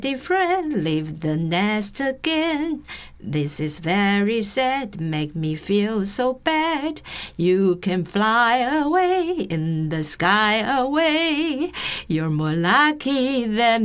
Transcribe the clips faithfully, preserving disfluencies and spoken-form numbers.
Different, leave the nest again. This is very sad, make me feel so bad. You can fly away in the sky away. You're more lucky than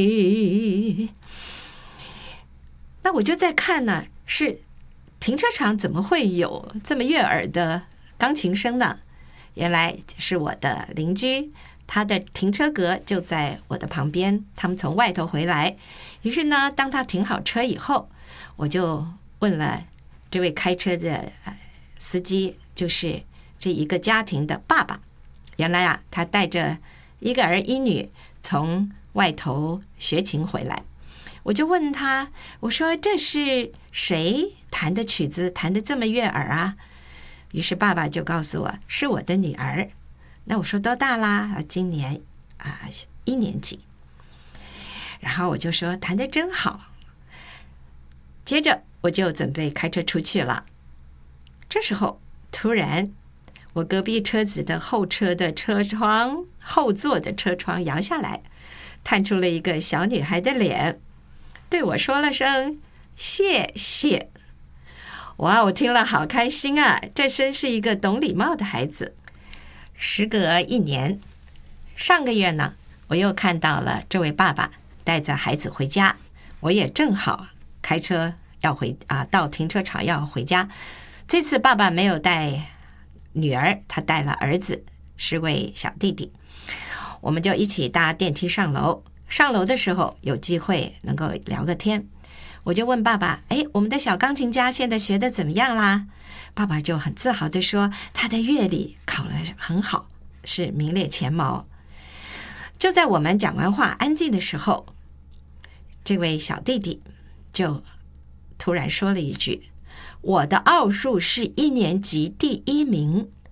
me. 那我就在看呢，是停车场怎么会有这么悦耳的钢琴声呢？原来是我的邻居。他的停车格就在我的旁边，他们从外头回来。于是呢，当他停好车以后，我就问了这位开车的司机，就是这一个家庭的爸爸。原来啊，他带着一个儿一女从外头学琴回来。我就问他，我说这是谁弹的曲子，弹得这么悦耳啊？于是爸爸就告诉我，是我的女儿。那我说多大啦？今年啊一年级。然后我就说弹得真好。接着我就准备开车出去了。这时候突然，我隔壁车子的后车的车窗，后座的车窗摇下来，探出了一个小女孩的脸，对我说了声谢谢。哇，我听了好开心啊！这真是一个懂礼貌的孩子。时隔一年，上个月呢，我又看到了这位爸爸带着孩子回家，我也正好开车要回啊，到停车场要回家。这次爸爸没有带女儿，他带了儿子，是位小弟弟。我们就一起搭电梯上楼。上楼的时候有机会能够聊个天，我就问爸爸：哎，我们的小钢琴家现在学得怎么样啦？爸爸就很自豪地说，他的乐理考了很好，是名列前茅。就在我们讲完话安静的时候，这位小弟弟就突然说了一句：我的奥数是一年级第一名。